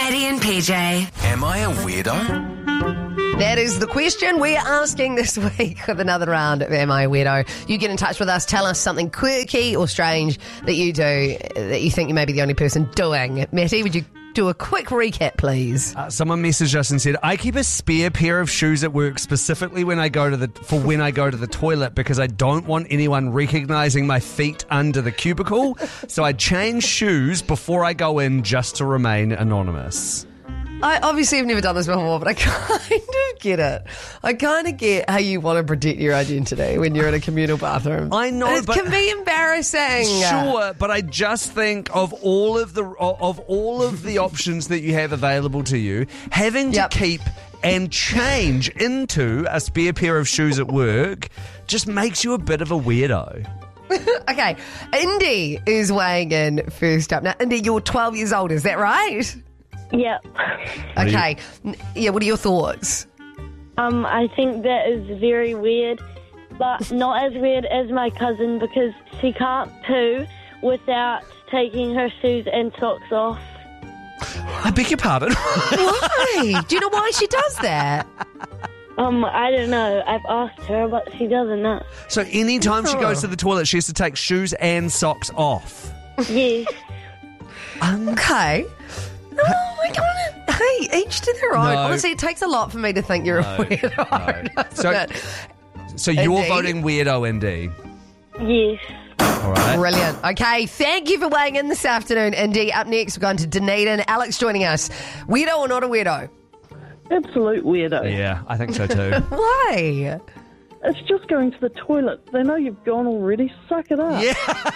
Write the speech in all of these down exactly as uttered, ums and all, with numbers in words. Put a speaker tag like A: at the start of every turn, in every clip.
A: Maddie and P J.
B: Am I a weirdo?
C: That is the question we're asking this week with another round of Am I a Weirdo? You get in touch with us, tell us something quirky or strange that you do that you think you may be the only person doing. Matty, would you do a quick recap, please?
D: Uh, someone messaged us and said, I keep a spare pair of shoes at work specifically when I go to the for when I go to the toilet because I don't want anyone recognising my feet under the cubicle. So I change shoes before I go in just to remain anonymous.
C: I obviously have never done this before, but I kind of get it. I kind of get how you want to protect your identity when you're in a communal bathroom.
D: I know,
C: it
D: but
C: can be embarrassing.
D: Sure, but I just think of all of the of all of the options that you have available to you, having to
C: Yep.
D: keep and change into a spare pair of shoes at work just makes you a bit of a weirdo.
C: Okay, Indy is weighing in first up. Now, Indy, you're twelve years old, is that right?
E: Yep.
C: Okay. N- Yeah, what are your thoughts?
E: Um, I think that is very weird, but not as weird as my cousin because she can't poo without taking her shoes and socks off.
D: I beg your pardon.
C: Why? Do you know why she does that?
E: Um, I don't know. I've asked her, but she doesn't know.
D: So anytime she
C: Oh.
D: goes to the toilet, she has to take shoes and socks off.
E: Yes.
C: Okay. No, I don't. Hey, each to their own.
D: No.
C: Honestly, it takes a lot for me to think you're
D: No,
C: a weirdo.
D: no.
C: doesn't
D: So-
C: it?
D: So you're
C: Indeed.
D: voting weirdo, Indy.
E: Yes.
D: All right.
C: Brilliant. Okay, thank you for weighing in this afternoon, Indy. Up next, we're going to Dunedin. Alex joining us. Weirdo or not a weirdo?
F: Absolute weirdo.
D: Yeah, I think so too.
C: Why?
F: It's just going to the toilet. They know you've gone already. Suck it up.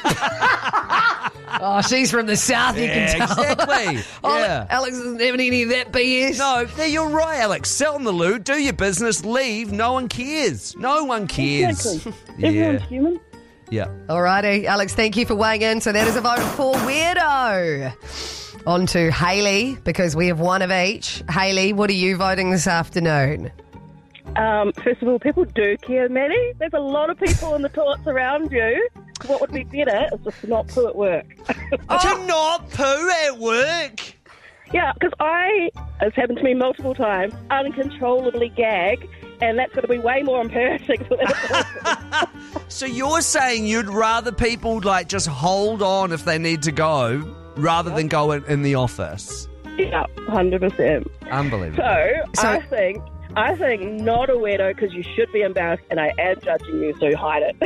D: Yeah,
C: Oh, she's from the south, you
D: yeah,
C: can tell.
D: exactly.
C: Oh,
D: Yeah.
C: Alex isn't having any of that B S.
D: No, yeah, you're right, Alex. Sell in the loo, do your business, leave. No one cares. No one cares.
F: Exactly.
D: Yeah.
F: Everyone's human.
D: Yeah.
C: Alrighty, Alex, thank you for weighing in. So that is a vote for weirdo. On to Hayley, because we have one of each. Hayley, what are you voting this afternoon?
F: Um, first of all, people do care, Maddie. There's a lot of people in the toilets around you. What would be better is just to not poo at work.
D: To not poo at work.
F: Yeah, because I, it's happened to me multiple times, uncontrollably gag, and that's going to be way more embarrassing for that person.
D: So you're saying you'd rather people like just hold on if they need to go rather than go in, in the office?
F: Yeah, one hundred percent.
D: Unbelievable.
F: So,
C: So-
F: I think... I think not a weirdo because you should be embarrassed, and I am judging you, so hide it.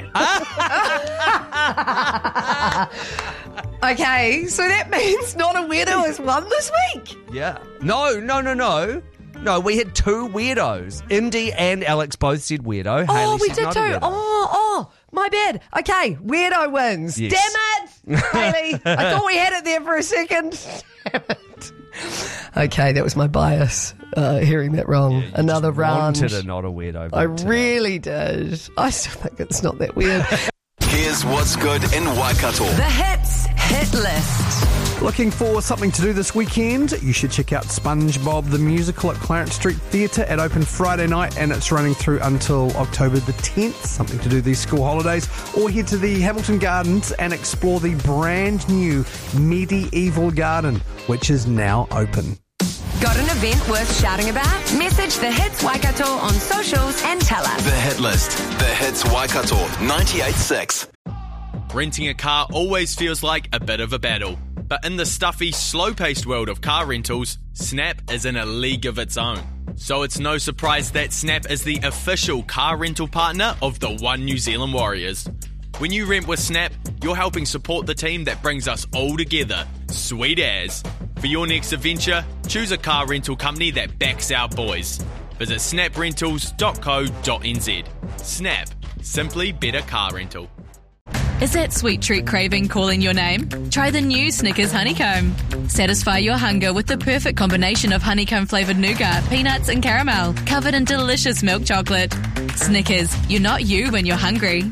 C: Okay, so that means not a weirdo has won this week.
D: Yeah. No, no, no, no. No, we had two weirdos. Indy and Alex both said weardo.
C: Oh,
D: Hayley
C: we
D: said
C: did
D: not
C: too.
D: a weirdo.
C: Oh, oh, my bad. Okay, weirdo wins.
D: Yes.
C: Damn it, Hayley. I thought we had it there for a second. Damn it. Okay, that was my bias, uh, hearing that wrong. Another
D: Just
C: round.
D: Wanted a not a weirdo.
C: I
D: vote today.
C: really did. I still think it's not that weird.
B: Here's what's good in Waikato.
A: The Hits Hit List.
G: Looking for something to do this weekend? You should check out SpongeBob the Musical at Clarence Street Theatre. It opened Friday night and it's running through until October the tenth. Something to do these school holidays. Or head to the Hamilton Gardens and explore the brand new Medieval Garden, which is now open.
A: Got an event worth shouting about? Message the Hits Waikato on socials and tell us.
B: The Hit List. The Hits Waikato ninety-eight point six.
H: Renting a car always feels like a bit of a battle. But in the stuffy, slow-paced world of car rentals, Snap is in a league of its own. So it's no surprise that Snap is the official car rental partner of the One New Zealand Warriors. When you rent with Snap, you're helping support the team that brings us all together. Sweet as. For your next adventure, choose a car rental company that backs our boys. Visit snap rentals dot co dot n z. Snap. Simply better car rental.
I: Is that sweet treat craving calling your name? Try the new Snickers Honeycomb. Satisfy your hunger with the perfect combination of honeycomb-flavoured nougat, peanuts and caramel, covered in delicious milk chocolate. Snickers, you're not you when you're hungry.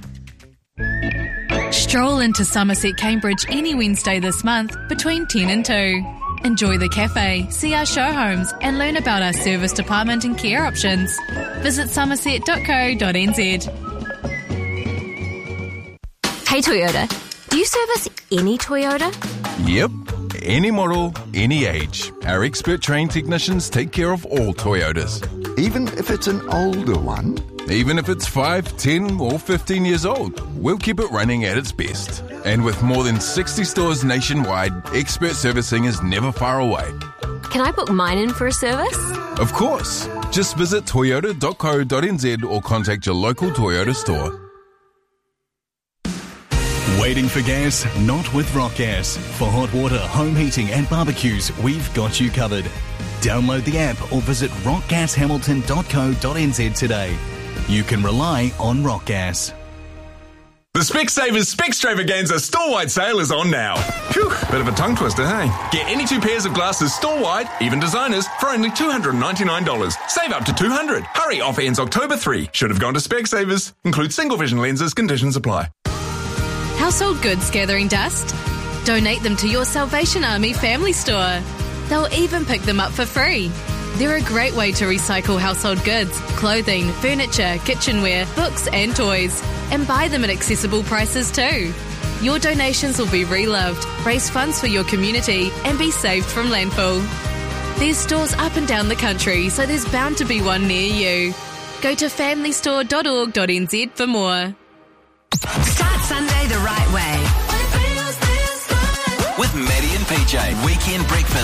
I: Stroll into Somerset Cambridge any Wednesday this month between ten and two. Enjoy the cafe, see our show homes and learn about our service department and care options. Visit somerset dot co dot n z.
J: Hey Toyota, do you service any Toyota?
B: Yep.
J: Any model, any age. Our expert trained technicians take care of all Toyotas.
K: Even if it's an older one?
J: Even if it's five, ten or fifteen years old, we'll keep it running at its best. And with more than sixty stores nationwide, expert servicing is never far away.
L: Can I book mine in for a service?
J: Of course. Just visit toyota dot co dot n z or contact your local Toyota store.
M: Waiting for gas? Not with Rock Gas. For hot water, home heating and barbecues, we've got you covered. Download the app or visit rock gas hamilton dot co dot n z today. You can rely on Rock Gas.
N: The Specsavers Specstravaganza store-wide sale is on now. Phew, bit of a tongue twister, hey? Get any two pairs of glasses store-wide, even designers, for only two hundred ninety-nine dollars. Save up to two hundred dollars. Hurry, offer ends October third. Should have gone to Specsavers. Include single vision lenses, conditions apply.
I: Household goods gathering dust? Donate them to your Salvation Army family store. They'll even pick them up for free. They're a great way to recycle household goods, clothing, furniture, kitchenware, books and toys, and buy them at accessible prices too. Your donations will be reloved, raise funds for your community, and be saved from landfill. There's stores up and down the country, so there's bound to be one near you. Go to family store dot org dot n z for more.
A: Start Sunday the right way.
B: With Maddie and P J, Weekend Breakfast.